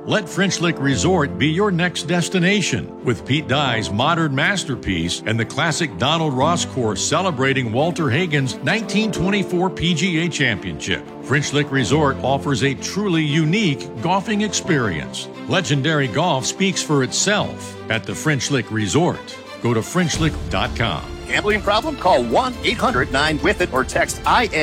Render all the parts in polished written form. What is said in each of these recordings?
Let French Lick Resort be your next destination, with Pete Dye's modern masterpiece and the classic Donald Ross course celebrating Walter Hagen's 1924 PGA Championship. French Lick Resort offers a truly unique golfing experience. Legendary golf speaks for itself at the French Lick Resort. Go to FrenchLick.com. Gambling problem? Call 1-800-9-WITH-IT or text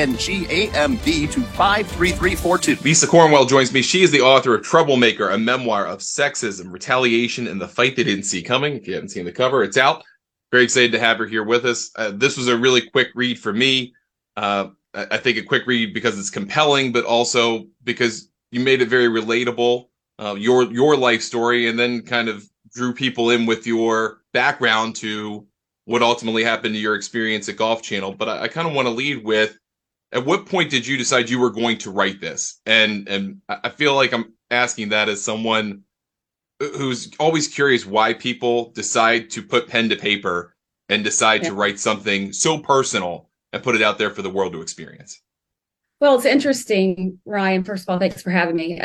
INGAMB to 53342. Lisa Cornwell joins me. She is the author of Troublemaker, a memoir of sexism, retaliation, and the fight they didn't see coming. If you haven't seen the cover, it's out. Very excited to have her here with us. This was a really quick read for me. I think a quick read because it's compelling, but also because you made it very relatable, your life story, and then kind of drew people in with your background to what ultimately happened to your experience at Golf Channel. But I kind of want to lead with, at what point did you decide you were going to write this? And I feel like I'm asking that as someone who's always curious why people decide to put pen to paper and decide to write something so personal and put it out there for the world to experience. Well, it's interesting, Ryan. First of all, thanks for having me.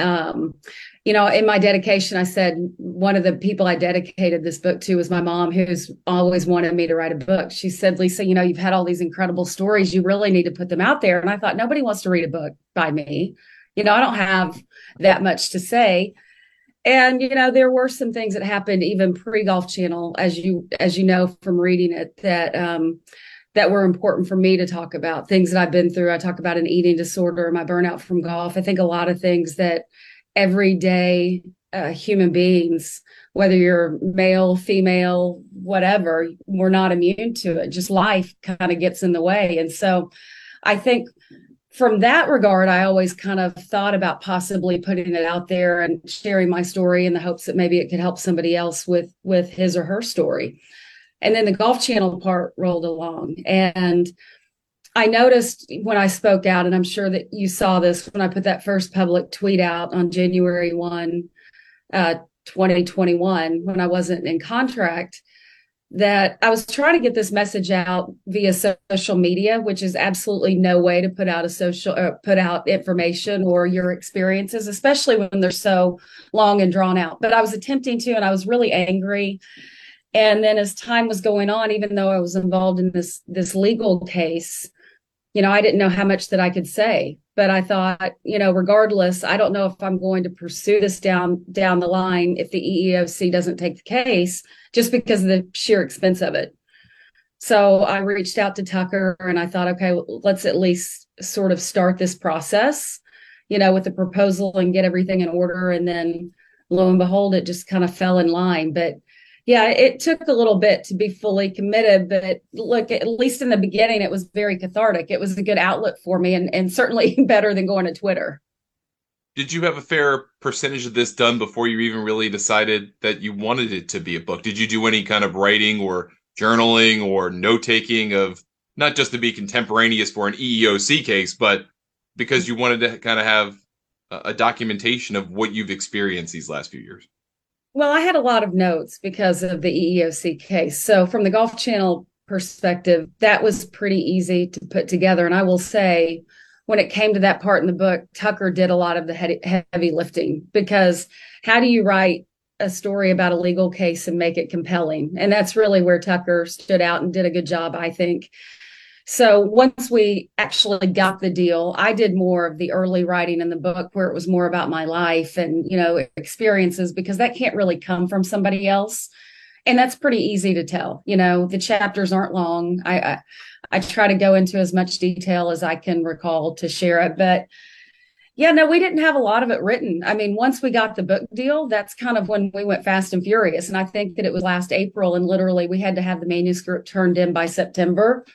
In my dedication, I said one of the people I dedicated this book to was my mom, who's always wanted me to write a book. She said, Lisa, you've had all these incredible stories. You really need to put them out there. And I thought, nobody wants to read a book by me. I don't have that much to say. And, there were some things that happened even pre-Golf Channel, as you know from reading it, that were important for me to talk about. Things that I've been through. I talk about an eating disorder, my burnout from golf. I think a lot of things that everyday human beings, whether you're male, female, whatever, we're not immune to it. Just life kind of gets in the way. And so I think from that regard, I always kind of thought about possibly putting it out there and sharing my story in the hopes that maybe it could help somebody else with his or her story. And then the Golf Channel part rolled along. And I noticed when I spoke out, and I'm sure that you saw this when I put that first public tweet out on January 1, 2021, when I wasn't in contract, that I was trying to get this message out via social media, which is absolutely no way to put out information or your experiences, especially when they're so long and drawn out. But I was attempting to, and I was really angry. And then as time was going on, even though I was involved in this legal case, I didn't know how much that I could say. But I thought, regardless, I don't know if I'm going to pursue this down the line if the EEOC doesn't take the case, just because of the sheer expense of it. So I reached out to Tucker and I thought, okay, let's at least sort of start this process, with the proposal and get everything in order. And then lo and behold, it just kind of fell in line. But yeah, it took a little bit to be fully committed, but look, at least in the beginning, it was very cathartic. It was a good outlet for me and certainly better than going to Twitter. Did you have a fair percentage of this done before you even really decided that you wanted it to be a book? Did you do any kind of writing or journaling or note-taking of not just to be contemporaneous for an EEOC case, but because you wanted to kind of have a documentation of what you've experienced these last few years? Well, I had a lot of notes because of the EEOC case. So from the Golf Channel perspective, that was pretty easy to put together. And I will say, when it came to that part in the book, Tucker did a lot of the heavy lifting, because how do you write a story about a legal case and make it compelling? And that's really where Tucker stood out and did a good job, I think. So once we actually got the deal, I did more of the early writing in the book, where it was more about my life and, experiences, because that can't really come from somebody else. And that's pretty easy to tell. The chapters aren't long. I try to go into as much detail as I can recall to share it. But yeah, no, we didn't have a lot of it written. I mean, once we got the book deal, that's kind of when we went fast and furious. And I think that it was last April, and literally we had to have the manuscript turned in by September.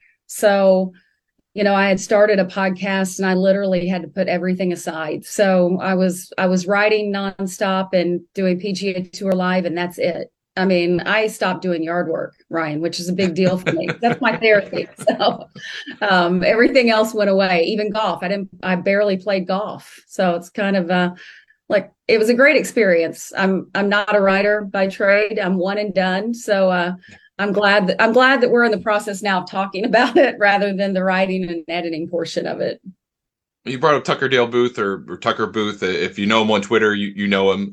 So, I had started a podcast and I literally had to put everything aside. So I was writing nonstop and doing PGA Tour Live, and that's it. I mean, I stopped doing yard work, Ryan, which is a big deal for me. That's my therapy. So everything else went away, even golf. I barely played golf. So it's kind of it was a great experience. I'm not a writer by trade. I'm one and done. So I'm glad that we're in the process now of talking about it rather than the writing and editing portion of it. You brought up Tucker Dale Booth or Tucker Booth. If you know him on Twitter, you know him.